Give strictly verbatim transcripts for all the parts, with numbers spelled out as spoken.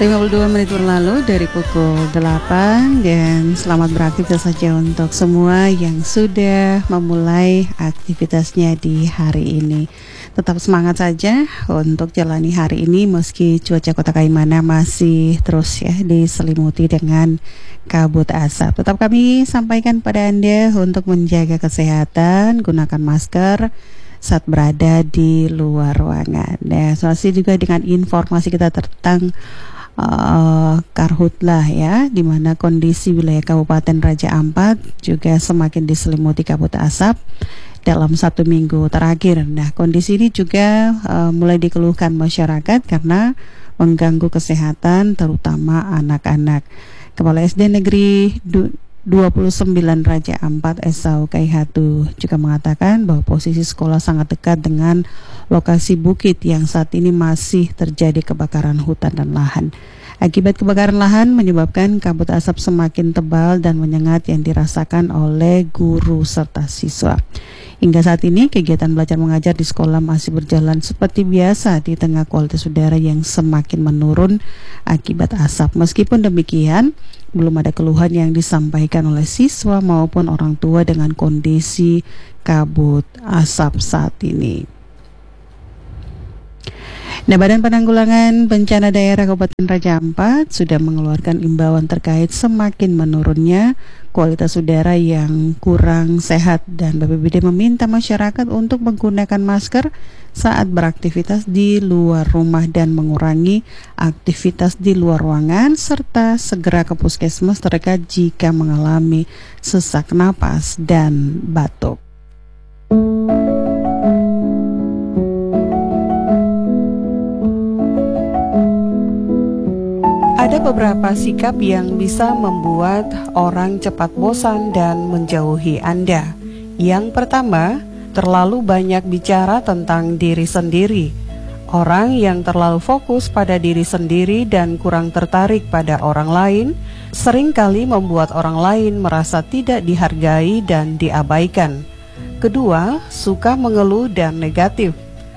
lima puluh dua menit berlalu dari pukul delapan dan selamat beraktivitas saja untuk semua yang sudah memulai aktivitasnya di hari ini. Tetap semangat saja untuk jalani hari ini meski cuaca Kota Kaimana masih terus ya diselimuti dengan kabut asap. Tetap kami sampaikan pada Anda untuk menjaga kesehatan, gunakan masker saat berada di luar ruangan. Dan selesai juga dengan informasi kita tentang Uh, Karhutlah ya, di mana kondisi wilayah Kabupaten Raja Ampat juga semakin diselimuti kabut asap dalam satu minggu terakhir. Nah, kondisi ini juga uh, mulai dikeluhkan masyarakat karena mengganggu kesehatan terutama anak-anak. Kepala S D Negeri dua puluh sembilan Raja Ampat Esau Kaihatu juga mengatakan bahwa posisi sekolah sangat dekat dengan lokasi bukit yang saat ini masih terjadi kebakaran hutan dan lahan. Akibat kebakaran lahan menyebabkan kabut asap semakin tebal dan menyengat yang dirasakan oleh guru serta siswa. Hingga saat ini kegiatan belajar mengajar di sekolah masih berjalan seperti biasa di tengah kualitas udara yang semakin menurun akibat asap. Meskipun demikian, belum ada keluhan yang disampaikan oleh siswa maupun orang tua dengan kondisi kabut asap saat ini. Nah, Badan Penanggulangan Bencana Daerah Kabupaten Raja Ampat sudah mengeluarkan imbauan terkait semakin menurunnya kualitas udara yang kurang sehat, dan B P B D meminta masyarakat untuk menggunakan masker saat beraktivitas di luar rumah dan mengurangi aktivitas di luar ruangan, serta segera ke puskesmas terdekat jika mengalami sesak napas dan batuk. Ada beberapa sikap yang bisa membuat orang cepat bosan dan menjauhi Anda. Yang pertama, terlalu banyak bicara tentang diri sendiri. Orang yang terlalu fokus pada diri sendiri dan kurang tertarik pada orang lain seringkali membuat orang lain merasa tidak dihargai dan diabaikan. Kedua, suka mengeluh dan negatif.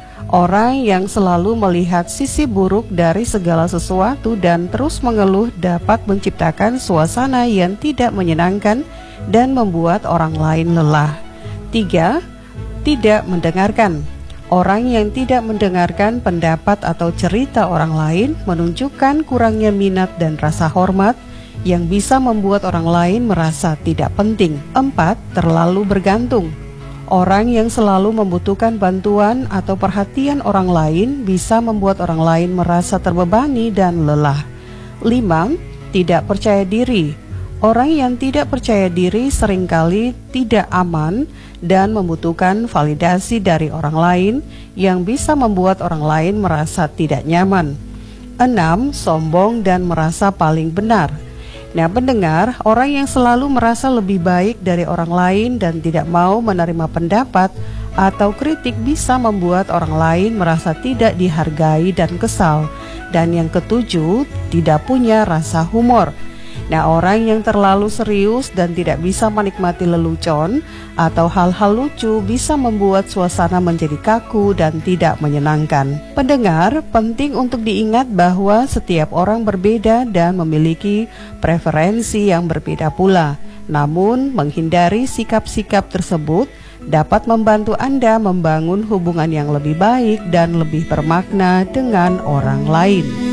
Orang yang selalu melihat sisi buruk dari segala sesuatu dan terus mengeluh dapat menciptakan suasana yang tidak menyenangkan dan membuat orang lain lelah. Tiga, tidak mendengarkan. Orang yang tidak mendengarkan pendapat atau cerita orang lain menunjukkan kurangnya minat dan rasa hormat yang bisa membuat orang lain merasa tidak penting. Empat, terlalu bergantung. Orang yang selalu membutuhkan bantuan atau perhatian orang lain bisa membuat orang lain merasa terbebani dan lelah. Lima, tidak percaya diri. Orang yang tidak percaya diri seringkali tidak aman dan membutuhkan validasi dari orang lain yang bisa membuat orang lain merasa tidak nyaman. Enam, sombong dan merasa paling benar. Nah, pendengar, orang yang selalu merasa lebih baik dari orang lain dan tidak mau menerima pendapat atau kritik bisa membuat orang lain merasa tidak dihargai dan kesal. Dan yang ketujuh, tidak punya rasa humor. Nah, orang yang terlalu serius dan tidak bisa menikmati lelucon atau hal-hal lucu bisa membuat suasana menjadi kaku dan tidak menyenangkan. Pendengar, penting untuk diingat bahwa setiap orang berbeda dan memiliki preferensi yang berbeda pula. Namun, menghindari sikap-sikap tersebut dapat membantu Anda membangun hubungan yang lebih baik dan lebih bermakna dengan orang lain.